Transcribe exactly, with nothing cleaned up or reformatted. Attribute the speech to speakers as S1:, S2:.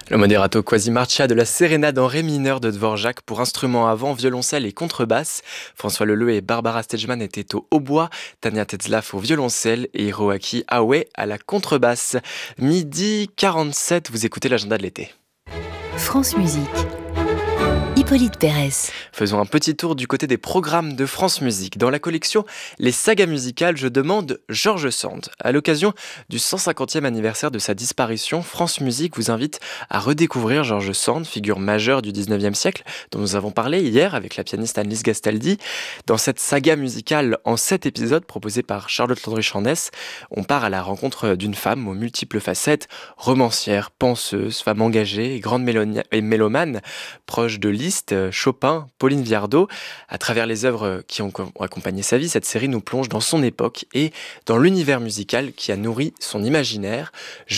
S1: Le moderato quasi marcia de la sérénade en ré mineur de Dvorak pour instruments avant, violoncelle et contrebasse. François Leleu et Barbara Stegman étaient au hautbois, Tania Tetzlaff au violoncelle et Hiroaki Aoi à la contrebasse. Midi quarante-sept, vous écoutez l'agenda de l'été.
S2: France Musique. Hippolyte Pérez.
S1: Faisons un petit tour du côté des programmes de France Musique. Dans la collection Les sagas musicales, je demande George Sand. À l'occasion du cent cinquantième anniversaire de sa disparition, France Musique vous invite à redécouvrir George Sand, figure majeure du dix-neuvième siècle, dont nous avons parlé hier avec la pianiste Annelise Gastaldi. Dans cette saga musicale en sept épisodes proposée par Charlotte Landry-Chandès, on part à la rencontre d'une femme aux multiples facettes, romancière, penseuse, femme engagée et grande mélonia- et mélomane, proche de Liszt, Chopin, Pauline Viardot. À travers les œuvres qui ont accompagné sa vie, cette série nous plonge dans son époque et dans l'univers musical qui a nourri son imaginaire.